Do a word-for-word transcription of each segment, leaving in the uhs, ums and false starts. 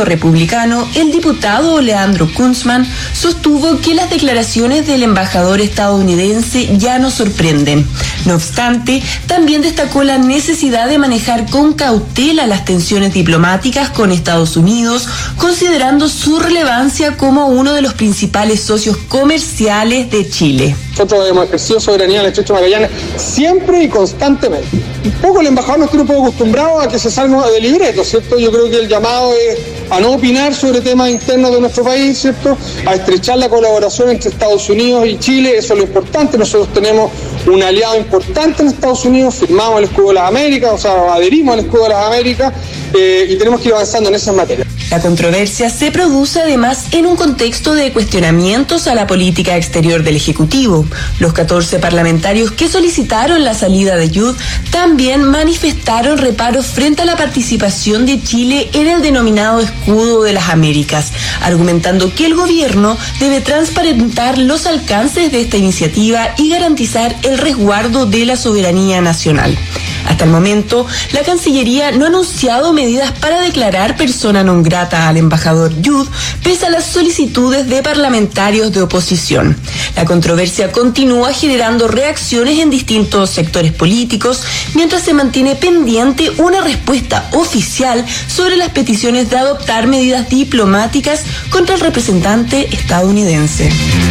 Partido Republicano, el diputado Leandro Kunzman sostuvo que las declaraciones del embajador estadounidense ya no sorprenden. No obstante, también destacó la necesidad de manejar con cautela las tensiones diplomáticas con Estados Unidos, considerando su relevancia como uno de los principales socios comerciales de Chile. Nosotros hemos ejercido soberanía en el Estrecho de Magallanes siempre y constantemente. Un poco el embajador nos tiene un poco acostumbrado a que se salga de libreto, ¿cierto? Yo creo que el llamado es a no opinar sobre temas internos de nuestro país, ¿cierto? A estrechar la colaboración entre Estados Unidos y Chile, eso es lo importante. Nosotros tenemos un aliado importante en Estados Unidos, firmamos el escudo de las Américas, o sea, adherimos al escudo de las Américas eh, y tenemos que ir avanzando en esas materias. La controversia se produce además en un contexto de cuestionamientos a la política exterior del Ejecutivo. Los catorce parlamentarios que solicitaron la salida de Yud también manifestaron reparos frente a la participación de Chile en el denominado escudo de las Américas, argumentando que el gobierno debe transparentar los alcances de esta iniciativa y garantizar el resguardo de la soberanía nacional. Hasta el momento, la Cancillería no ha anunciado medidas para declarar persona non grata al embajador Yud, pese a las solicitudes de parlamentarios de oposición. La controversia continúa generando reacciones en distintos sectores políticos, mientras se mantiene pendiente una respuesta oficial sobre las peticiones de adoptar medidas diplomáticas contra el representante estadounidense.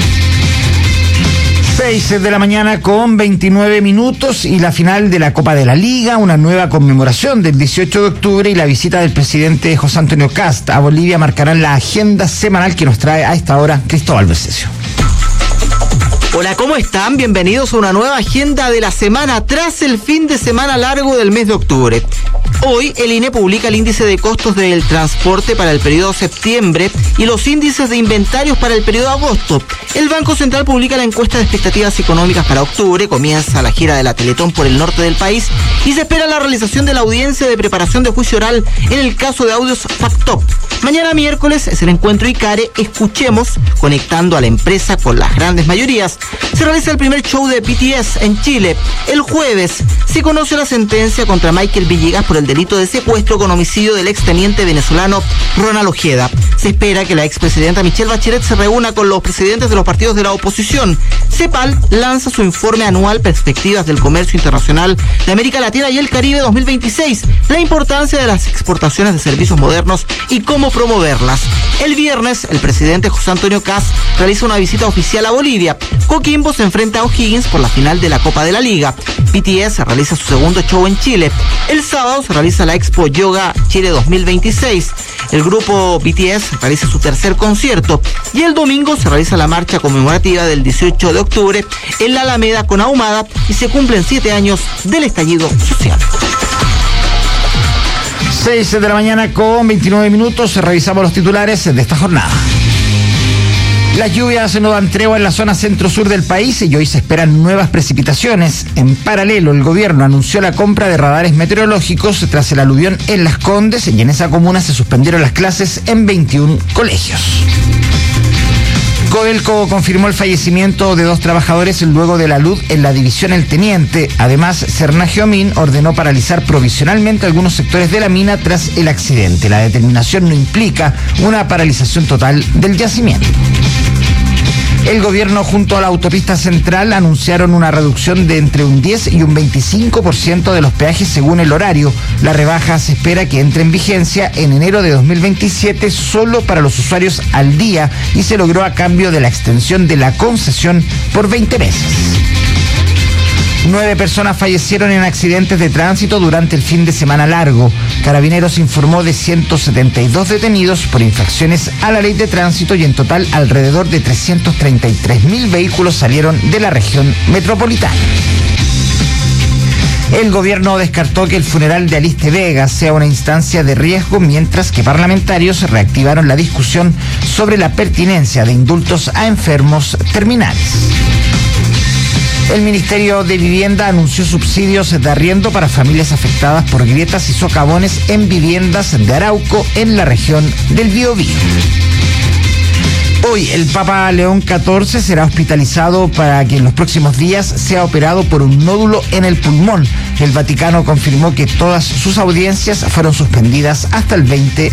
seis de la mañana con veintinueve minutos y la final de la Copa de la Liga, una nueva conmemoración del dieciocho de octubre y la visita del presidente José Antonio Kast a Bolivia marcarán la agenda semanal que nos trae a esta hora Cristóbal Bercesio. Hola, ¿cómo están? Bienvenidos a una nueva agenda de la semana tras el fin de semana largo del mes de octubre. Hoy el I N E publica el índice de costos del transporte para el periodo septiembre y los índices de inventarios para el periodo agosto. El Banco Central publica la encuesta de expectativas económicas para octubre, comienza la gira de la Teletón por el norte del país y se espera la realización de la audiencia de preparación de juicio oral en el caso de audios Factop. Mañana miércoles es el encuentro ICARE Escuchemos, conectando a la empresa con las grandes mayorías. Se realiza el primer show de B T S en Chile. El jueves se conoce la sentencia contra Michael Villegas por el delito de secuestro con homicidio del exteniente venezolano Ronald Ojeda. Se espera que la expresidenta Michelle Bachelet se reúna con los presidentes de los partidos de la oposición. CEPAL lanza su informe anual Perspectivas del Comercio Internacional de América Latina y el Caribe dos mil veintiséis, la importancia de las exportaciones de servicios modernos y cómo promoverlas. El viernes, el presidente José Antonio Kast realiza una visita oficial a Bolivia. Coquimbo se enfrenta a O'Higgins por la final de la Copa de la Liga. B T S realiza su segundo show en Chile. El sábado se realiza la Expo Yoga Chile dos mil veintiséis. El grupo B T S realiza su tercer concierto. Y el domingo se realiza la marcha conmemorativa del dieciocho de octubre en la Alameda con Ahumada y se cumplen siete años del estallido social. seis de la mañana con veintinueve minutos, revisamos los titulares de esta jornada. Las lluvias no dan tregua en la zona centro-sur del país y hoy se esperan nuevas precipitaciones. En paralelo, el gobierno anunció la compra de radares meteorológicos tras el aluvión en Las Condes y en esa comuna se suspendieron las clases en veintiún colegios. Codelco confirmó el fallecimiento de dos trabajadores luego de la luz en la división El Teniente. Además, Sernagiomín ordenó paralizar provisionalmente algunos sectores de la mina tras el accidente. La determinación no implica una paralización total del yacimiento. El gobierno junto a la autopista central anunciaron una reducción de entre un diez y un veinticinco por ciento de los peajes según el horario. La rebaja se espera que entre en vigencia en enero de dos mil veintisiete solo para los usuarios al día y se logró a cambio de la extensión de la concesión por veinte meses. Nueve personas fallecieron en accidentes de tránsito durante el fin de semana largo. Carabineros informó de ciento setenta y dos detenidos por infracciones a la ley de tránsito y en total alrededor de trescientos treinta y tres mil vehículos salieron de la región metropolitana. El gobierno descartó que el funeral de Aliste Vega sea una instancia de riesgo, mientras que parlamentarios reactivaron la discusión sobre la pertinencia de indultos a enfermos terminales. El Ministerio de Vivienda anunció subsidios de arriendo para familias afectadas por grietas y socavones en viviendas de Arauco en la región del Biobío. Hoy el Papa León catorce será hospitalizado para que en los próximos días sea operado por un nódulo en el pulmón. El Vaticano confirmó que todas sus audiencias fueron suspendidas hasta el veinte